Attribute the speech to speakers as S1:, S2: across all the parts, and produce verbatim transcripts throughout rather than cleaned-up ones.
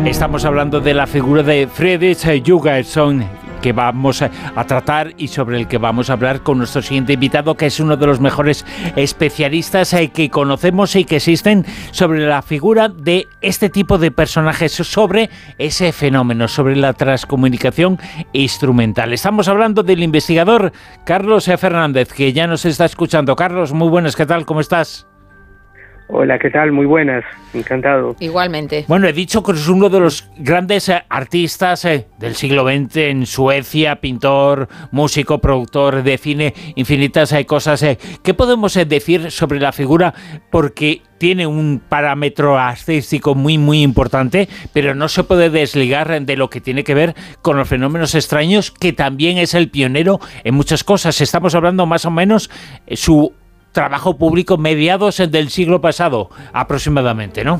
S1: Estamos hablando de la figura de Friedrich Jurgenson, que vamos a tratar y sobre el que vamos a hablar con nuestro siguiente invitado, que es uno de los mejores especialistas que conocemos y que existen sobre la figura de este tipo de personajes, sobre ese fenómeno, sobre la transcomunicación instrumental. Estamos hablando del investigador Carlos Fernández, que ya nos está escuchando. Carlos, muy buenas, ¿qué tal? ¿Cómo estás?
S2: Hola, ¿qué tal? Muy buenas, encantado.
S3: Igualmente.
S1: Bueno, he dicho que es uno de los grandes eh, artistas eh, del siglo veinte en Suecia, pintor, músico, productor de cine, infinitas eh, cosas. Eh. ¿Qué podemos eh, decir sobre la figura? Porque tiene un parámetro artístico muy, muy importante, pero no se puede desligar de lo que tiene que ver con los fenómenos extraños, que también es el pionero en muchas cosas. Estamos hablando más o menos eh, su trabajo público mediados del siglo pasado, aproximadamente, ¿no?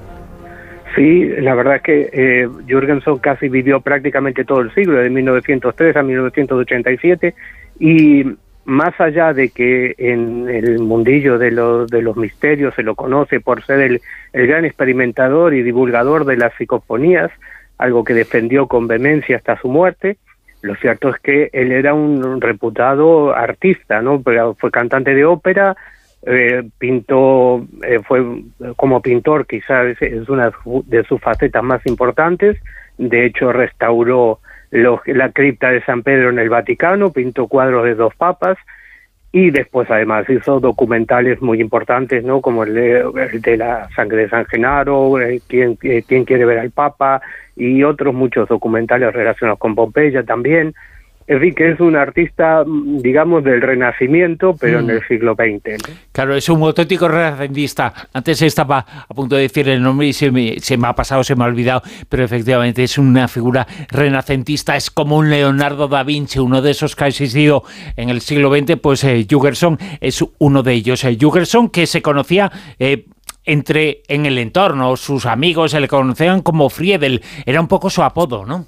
S2: Sí, la verdad es que eh, Jurgenson casi vivió prácticamente todo el siglo, de mil novecientos tres a mil novecientos ochenta y siete, y más allá de que en el mundillo de los, de los misterios se lo conoce por ser el, el gran experimentador y divulgador de las psicofonías, algo que defendió con vehemencia hasta su muerte. Lo cierto es que él era un reputado artista, ¿no? Pero fue cantante de ópera, eh, pintó, eh, fue como pintor quizás es una de sus facetas más importantes. De hecho, restauró los, la cripta de San Pedro en el Vaticano, pintó cuadros de dos papas y después además hizo documentales muy importantes, ¿no? Como el de, el de la sangre de San Genaro, eh, ¿quién, eh, quién quiere ver al Papa? Y otros muchos documentales relacionados con Pompeya también. En fin, que es un artista, digamos, del Renacimiento, pero mm. en el siglo veinte, ¿no?
S1: Claro, es un auténtico renacentista. Antes estaba a punto de decir el nombre y se me, se me ha pasado, se me ha olvidado, pero efectivamente es una figura renacentista, es como un Leonardo da Vinci, uno de esos que ha existido en el siglo veinte, pues eh, Jurgenson es uno de ellos. Eh, Jurgenson, que se conocía Eh, entre en el entorno, sus amigos se le conocían como Friedel, era un poco su apodo, ¿no?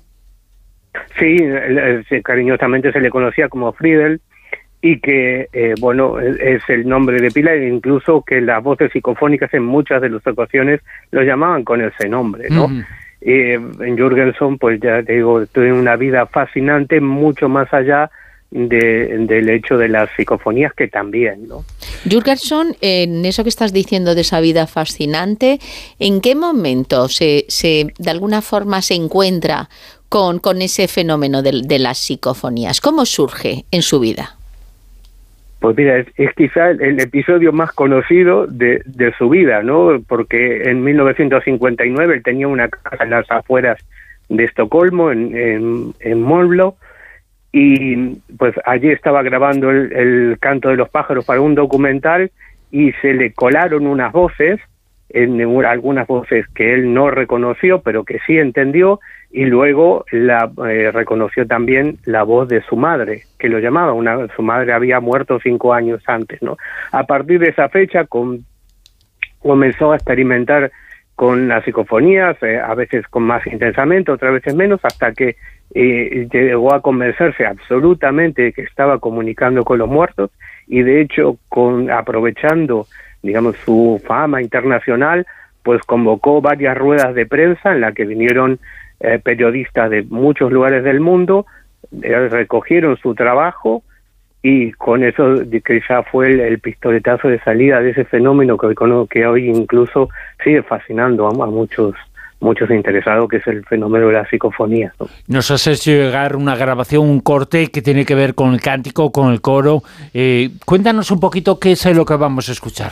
S2: Sí, cariñosamente se le conocía como Friedel, y que, eh, bueno, es el nombre de pila, e incluso que las voces psicofónicas en muchas de las ocasiones lo llamaban con ese nombre, ¿no? Mm. Eh, en Jurgenson, pues ya te digo, tuvo una vida fascinante, mucho más allá De, del hecho de las psicofonías, que también, ¿no?
S3: Jurgenson, en eso que estás diciendo de esa vida fascinante, ¿en qué momento se, se de alguna forma se encuentra con, con ese fenómeno de, de las psicofonías? ¿Cómo surge en su vida?
S2: Pues mira, es, es quizá el, el episodio más conocido de, de su vida, ¿no? Porque en mil novecientos cincuenta y nueve él tenía una casa en las afueras de Estocolmo, en, en, en Molblå, y pues allí estaba grabando el, el canto de los pájaros para un documental, y se le colaron unas voces, en algunas voces que él no reconoció, pero que sí entendió, y luego la eh, reconoció también la voz de su madre, que lo llamaba. Una, su madre había muerto cinco años antes, ¿no? A partir de esa fecha con, comenzó a experimentar con las psicofonías, eh, a veces con más intensamente, otras veces menos, hasta que eh, llegó a convencerse absolutamente de que estaba comunicando con los muertos, y de hecho, con aprovechando, digamos, su fama internacional, pues convocó varias ruedas de prensa en las que vinieron eh, periodistas de muchos lugares del mundo, eh, recogieron su trabajo, y con eso que ya fue el, el pistoletazo de salida de ese fenómeno que hoy, que hoy incluso sigue fascinando a, a muchos muchos interesados, que es el fenómeno de la psicofonía, ¿no?
S1: Nos has hecho llegar una grabación, un corte que tiene que ver con el cántico, con el coro. Eh, cuéntanos un poquito qué es lo que vamos a escuchar.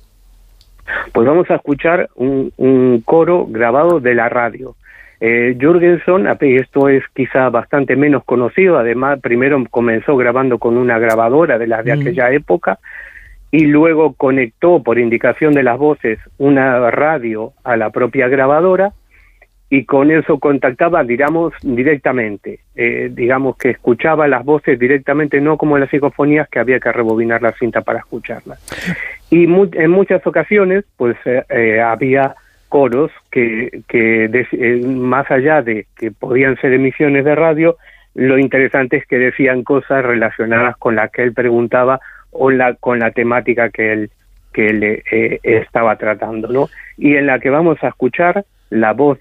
S2: Pues vamos a escuchar un, un coro grabado de la radio. Eh, Jurgenson, esto es quizá bastante menos conocido, además primero comenzó grabando con una grabadora de las de mm. aquella época, y luego conectó por indicación de las voces una radio a la propia grabadora, y con eso contactaba, digamos, directamente, eh, digamos que escuchaba las voces directamente, no como en las psicofonías que había que rebobinar la cinta para escucharlas. Y mu- en muchas ocasiones, pues eh, eh, había coros que, que de, eh, más allá de que podían ser emisiones de radio, lo interesante es que decían cosas relacionadas con las que él preguntaba, o la, con la temática que él, que él eh, estaba tratando, ¿no? Y en la que vamos a escuchar la voz